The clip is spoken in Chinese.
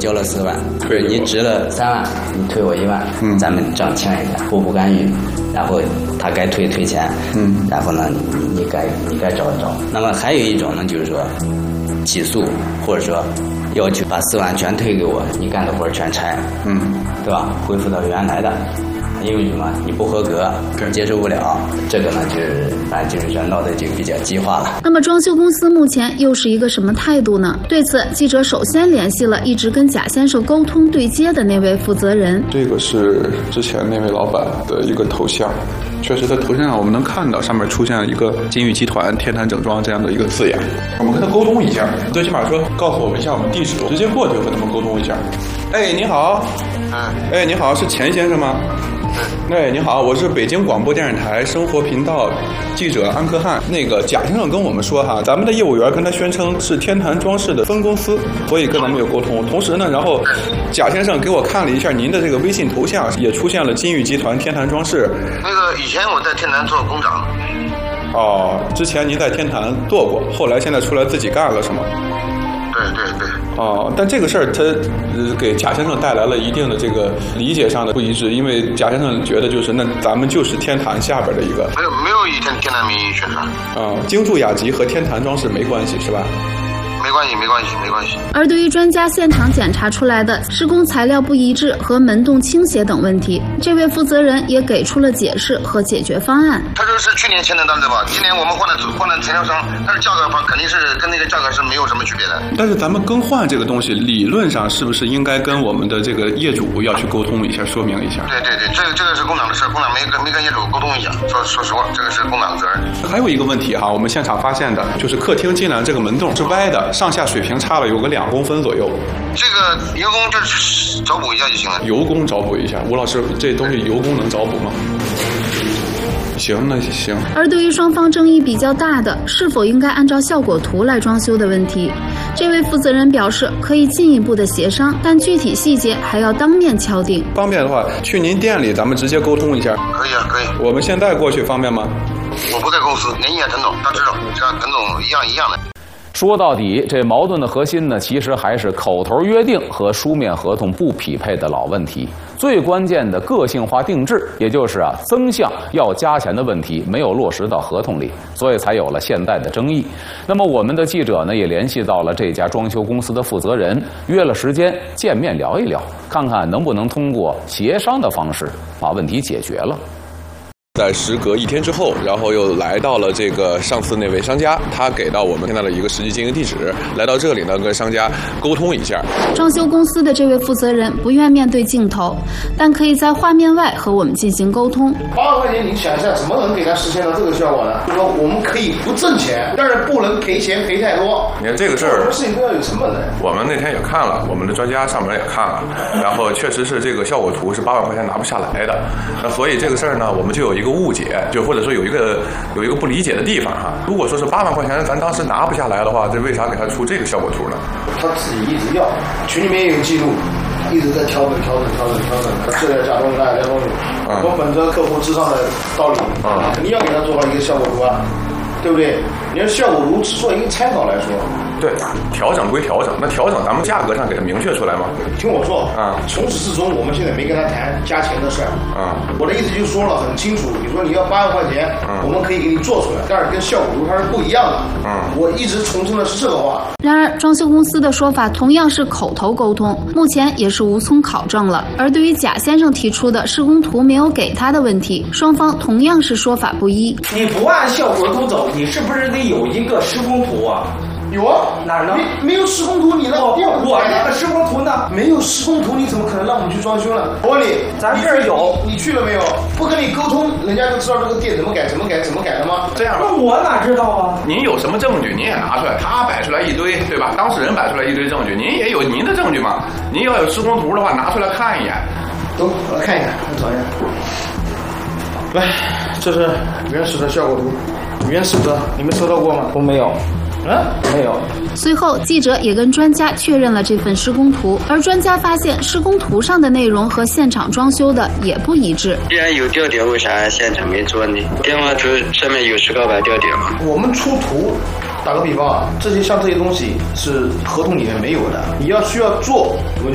交了4万，你值了3万，你退我1万，咱们这样签一下，互不干预，然后他该退钱，然后呢你该找一找。那么还有一种呢，就是说起诉，或者说要求把4万全退给我，你干的活全拆，对吧？恢复到原来的。因为什么？你不合格，接受不了，这个呢就是反正就是说闹得就比较激化了。 那么装修公司目前又是一个什么态度呢？对此，记者首先联系了一直跟贾先生沟通对接的那位负责人。 这个是之前那位老板的一个头像，确实在头像上我们能看到上面出现一个金域集团天坛整装这样的一个字眼。我们跟他沟通一下，最起码说告诉我们一下我们地址，直接过去和他们沟通一下。哎，你好，哎，你好，是钱先生吗？哎，你好，我是北京广播电视台生活频道记者安克汉。那个贾先生跟我们说哈，咱们的业务员跟他宣称是天坛装饰的分公司，所以跟咱们有沟通。同时呢，然后贾先生给我看了一下您的这个微信头像，也出现了金域集团天坛装饰。 那个以前我在天坛做工长。 哦，之前您在天坛做过，后来现在出来自己干了是吗？ 对。 哦，但这个事儿他给贾先生带来了一定的这个理解上的不一致，因为贾先生觉得就是那咱们就是天坛下边的一个， 没有以天坛名义宣传。 京筑雅集和天坛装饰没关系是吧？ 没关系。 而对于专家现场检查出来的施工材料不一致和门洞倾斜等问题，这位负责人也给出了解释和解决方案。 他说是去年签的单子吧，今年我们换了材料商，但是价格方肯定是跟那个价格是没有什么区别的。 但是咱们更换这个东西，理论上是不是应该跟我们的这个业主要去沟通一下，说明一下？ 对，这个是工长的事，工长没跟业主沟通一下。说实话，这个是工长的责任。 还有一个问题哈，我们现场发现的就是客厅进来这个门洞是歪的，上下水平差了有个2公分左右。 这个油工就是找补一下就行了。 油工找补一下，吴老师，这东西油工能找补吗？行，那行。 而对于双方争议比较大的是否应该按照效果图来装修的问题，这位负责人表示可以进一步的协商，但具体细节还要当面敲定。 方便的话，去您店里咱们直接沟通一下。 可以啊，可以。 我们现在过去方便吗？ 我不在公司，联系下陈总，他知道，像陈总一样的。 说到底，这矛盾的核心呢，其实还是口头约定和书面合同不匹配的老问题。最关键的个性化定制，也就是增项要加钱的问题，没有落实到合同里，所以才有了现在的争议。那么我们的记者呢，也联系到了这家装修公司的负责人，约了时间见面聊一聊，看看能不能通过协商的方式把问题解决了。 在时隔1天之后，然后又来到了这个上次那位商家，他给到我们现在的一个实际经营地址，来到这里呢，跟商家沟通一下。 装修公司的这位负责人不愿面对镜头，但可以在画面外和我们进行沟通。 8万块钱，你想一下，怎么能给他实现到这个效果呢？就说我们可以不挣钱，但是不能赔钱赔太多。 你看这个事儿， 什么事情都要有成本的。 我们那天也看了，我们的专家上门也看了，然后确实是这个效果图是8万块钱拿不下来的。那所以这个事儿呢，我们就有一个误解，就或者说有一个不理解的地方哈。如果说是8万块钱，咱当时拿不下来的话，这为啥给他出这个效果图呢？ 他自己一直要，群里面也有记录，一直在调整，质量加东西，加东西。我本着客户至上的道理，肯定要给他做好一个效果图啊，对不对？你要效果图只做一个参考来说。 对，调整归调整，那调整咱们价格上给它明确出来吗？ 听我说从始至终我们现在没跟他谈加钱的事儿。我的意思就说了很清楚，你说你要8万块钱，我们可以给你做出来，但是跟效果图它是不一样的。我一直重申的是这个话。 然而，装修公司的说法同样是口头沟通，目前也是无从考证了。而对于贾先生提出的施工图没有给他的问题，双方同样是说法不一。 你不按效果图走，你是不是得有一个施工图啊？ 有啊， 哪儿呢？ 没有施工图，你那我那个施工图呢？ 没有施工图，你怎么可能让我们去装修呢？我问你， 咱这儿有， 你去了没有？不跟你沟通，人家就知道这个店怎么改的吗？ 这样， 那我哪知道啊？ 您有什么证据，您也拿出来。他摆出来一堆，对吧？当事人摆出来一堆证据，您也有您的证据嘛？您要有施工图的话，拿出来看一眼。 走，我来看一看，我找一下。来，这是原始的效果图，原始的，你们收到过吗？ 我没有。没有。 随后，记者也跟专家确认了这份施工图，而专家发现施工图上的内容和现场装修的也不一致。 既然有吊点，为啥现场没做呢？电话图上面有10个把吊点吗？ 我们出图，打个比方这些东西是合同里面没有的，你需要做。